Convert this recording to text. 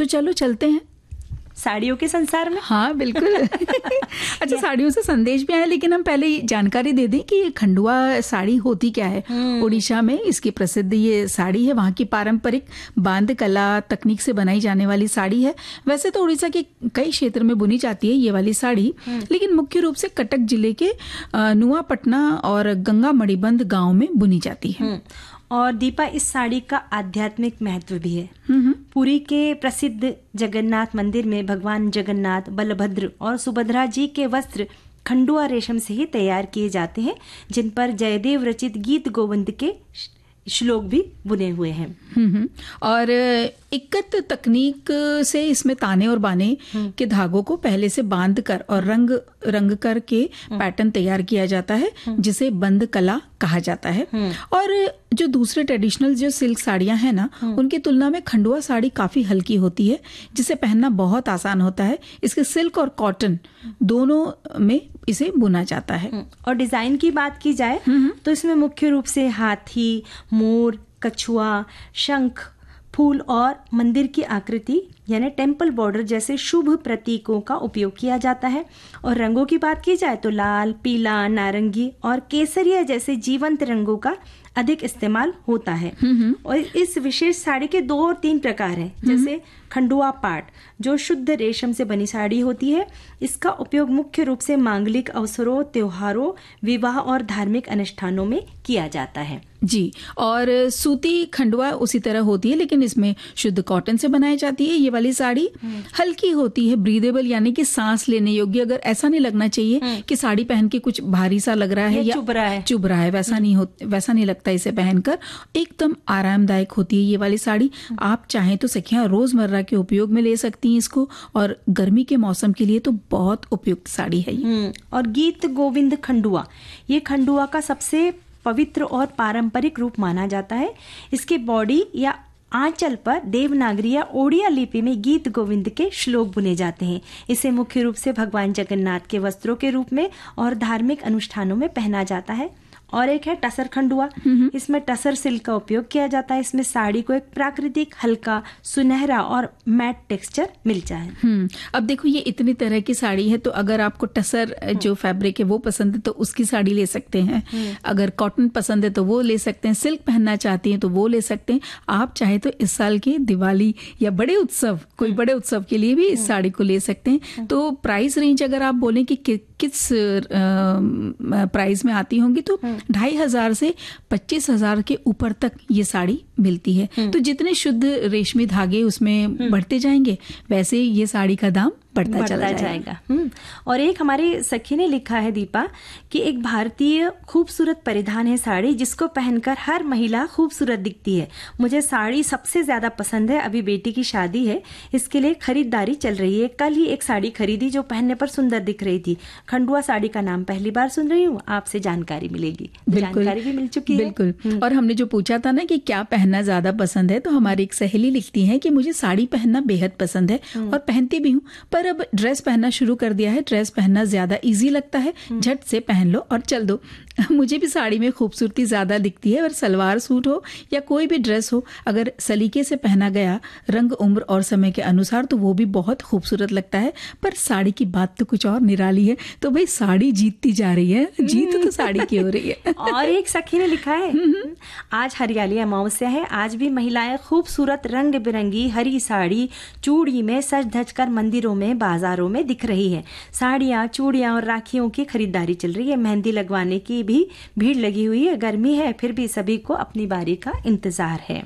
चलो चलते हैं साड़ियों के संसार में। हाँ बिल्कुल। अच्छा, साड़ियों से संदेश भी आया, लेकिन हम पहले जानकारी दे दें कि ये खंडुआ साड़ी होती क्या है। उड़ीसा में इसकी प्रसिद्ध ये साड़ी है, वहाँ की पारंपरिक बांध कला तकनीक से बनाई जाने वाली साड़ी है। वैसे तो उड़ीसा के कई क्षेत्र में बुनी जाती है ये वाली साड़ी, लेकिन मुख्य रूप से कटक जिले के नुआपटना और गंगा मणिबंध गाँव में बुनी जाती है। और दीपा, इस साड़ी का आध्यात्मिक महत्व भी है। पुरी के प्रसिद्ध जगन्नाथ मंदिर में भगवान जगन्नाथ, बलभद्र और सुभद्रा जी के वस्त्र खंडुआ रेशम से ही तैयार किए जाते हैं, जिन पर जयदेव रचित गीत गोविंद के श्लोक भी बुने हुए हैं। और इक्कत तकनीक से इसमें ताने और बाने के धागों को पहले से बांध कर और रंग कर के पैटर्न तैयार किया जाता है, जिसे बंद कला कहा जाता है। और जो दूसरे ट्रेडिशनल जो सिल्क साड़ियां हैं ना, उनकी तुलना में खंडुआ साड़ी काफी हल्की होती है, जिसे पहनना बहुत आसान होता है। इसके सिल्क और कॉटन दोनों में इसे बुना जाता है। और डिजाइन की बात की जाए तो इसमें मुख्य रूप से हाथी, मोर, कछुआ, शंख, फूल और मंदिर की आकृति यानी टेम्पल बॉर्डर जैसे शुभ प्रतीकों का उपयोग किया जाता है। और रंगों की बात की जाए तो लाल, पीला, नारंगी और केसरिया जैसे जीवंत रंगों का अधिक इस्तेमाल होता है। और इस विशेष साड़ी के 2 और 3 प्रकार हैं, जैसे खंडुआ पाट जो शुद्ध रेशम से बनी साड़ी होती है। इसका उपयोग मुख्य रूप से मांगलिक अवसरों, त्योहारों, विवाह और धार्मिक अनुष्ठानों में किया जाता है। जी, और सूती खंडुआ उसी तरह होती है, लेकिन इसमें शुद्ध कॉटन से बनाई जाती है। ये वाली साड़ी हल्की होती है, ब्रीदेबल यानी कि सांस लेने योग्य। अगर ऐसा नहीं लगना चाहिए कि साड़ी पहन के कुछ भारी सा लग रहा है या चुभ रहा है, वैसा नहीं लगता। इसे पहनकर एकदम आरामदायक होती है ये वाली साड़ी। आप चाहें तो सखियां रोजमर्रा के उपयोग में ले सकती हैं इसको, और गर्मी के मौसम के लिए तो बहुत उपयुक्त साड़ी है ये। और गीत गोविंद खंडुआ, ये खंडुआ का सबसे पवित्र और पारंपरिक रूप माना जाता है। इसके बॉडी या आंचल पर देवनागरी या ओडिया लिपि में गीत गोविंद के श्लोक बुने जाते हैं। इसे मुख्य रूप से भगवान जगन्नाथ के वस्त्रों के रूप में और धार्मिक अनुष्ठानों में पहना जाता है। और एक है टसर खंडुआ, इसमें टसर सिल्क का उपयोग किया जाता है। इसमें साड़ी को एक प्राकृतिक, हल्का, सुनहरा और मैट टेक्सचर मिलता है। अब देखो, ये इतनी तरह की साड़ी है, तो अगर आपको टसर जो फैब्रिक है वो पसंद है तो उसकी साड़ी ले सकते हैं। अगर कॉटन पसंद है तो वो ले सकते हैं। सिल्क पहनना चाहती हैं तो वो ले सकते हैं। आप चाहे तो इस साल की दिवाली या बड़े उत्सव, कोई बड़े उत्सव के लिए भी इस साड़ी को ले सकते हैं। तो प्राइस रेंज अगर आप बोलें कि किस प्राइस में आती होंगी, तो 2500 से 25,000 के ऊपर तक ये साड़ी मिलती है। तो जितने शुद्ध रेशमी धागे उसमें बढ़ते जाएंगे, वैसे ये साड़ी का दाम बढ़ता चला जाएगा। और एक हमारी सखी ने लिखा है दीपा कि एक भारतीय खूबसूरत परिधान है साड़ी, जिसको पहनकर हर महिला खूबसूरत दिखती है। मुझे साड़ी सबसे ज्यादा पसंद है। अभी बेटी की शादी है, इसके लिए खरीदारी चल रही है। कल ही एक साड़ी खरीदी जो पहनने पर सुंदर दिख रही थी। खंडुआ साड़ी का नाम पहली बार सुन रही हूँ, आपसे जानकारी मिलेगी। जानकारी भी मिल चुकी है। बिल्कुल। और हमने जो पूछा था ना कि क्या पहनना ज्यादा पसंद है, तो हमारी एक सहेली लिखती है कि मुझे साड़ी पहनना बेहद पसंद है और पहनती भी हूँ, पर अब ड्रेस पहनना शुरू कर दिया है। ड्रेस पहनना ज्यादा इजी लगता है, झट से पहन लो और चल दो। मुझे भी साड़ी में खूबसूरती ज्यादा दिखती है। और सलवार सूट हो या कोई भी ड्रेस हो, अगर सलीके से पहना गया, रंग, उम्र और समय के अनुसार, तो वो भी बहुत खूबसूरत लगता है। पर साड़ी की बात तो कुछ और निराली है। तो भाई साड़ी जीतती जा रही है, जीत तो साड़ी की हो रही है। और एक सखी ने लिखा है, आज हरियाली अमावस्या है। आज भी महिलाएं खूबसूरत रंग बिरंगी हरी साड़ी चूड़ी में सज धज कर मंदिरों में, बाजारों में दिख रही है। साड़ियाँ, चूड़ियाँ और राखियों की खरीदारी चल रही है। मेहंदी लगवाने की भी भीड़ लगी हुई है। गर्मी है, फिर भी सभी को अपनी बारी का इंतजार है।